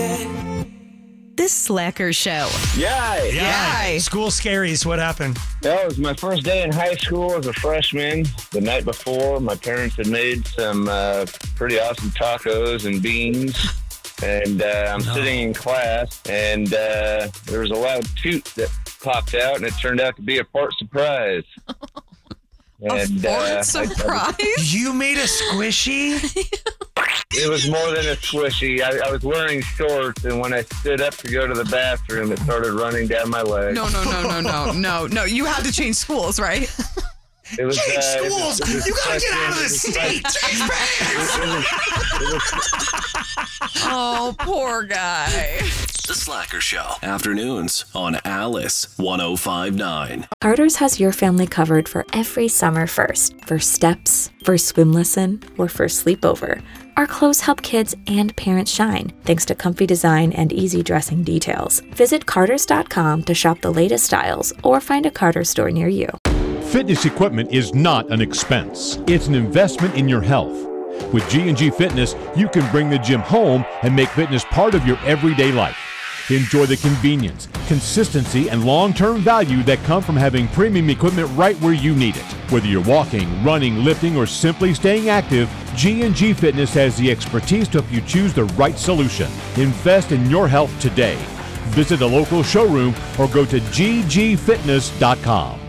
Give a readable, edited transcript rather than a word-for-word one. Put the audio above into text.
This Slacker Show. Yay! School scaries, what happened? That was my first day in high school as a freshman. The night before, my parents had made some pretty awesome tacos and beans. And I'm sitting in class, and there was a loud toot that popped out, and it turned out to be a fart surprise. And, a fart surprise? You made a squishy? It was more than a squishy. I was wearing shorts, and when I stood up to go to the bathroom, it started running down my leg. No. You had to change schools, right? It was, Change schools! You gotta get out of this state! Change Oh, poor guy. The Slacker Show. Afternoons on Alice 105.9. Carter's has your family covered for every summer first steps, first swim lesson, or first sleepover. Our clothes help kids and parents shine, thanks to comfy design and easy dressing details. Visit Carters.com to shop the latest styles or find a Carter's store near you. Fitness equipment is not an expense. It's an investment in your health. With G&G Fitness, you can bring the gym home and make fitness part of your everyday life. Enjoy the convenience, consistency, and long-term value that come from having premium equipment right where you need it. Whether you're walking, running, lifting, or simply staying active, G&G Fitness has the expertise to help you choose the right solution. Invest in your health today. Visit a local showroom or go to ggfitness.com.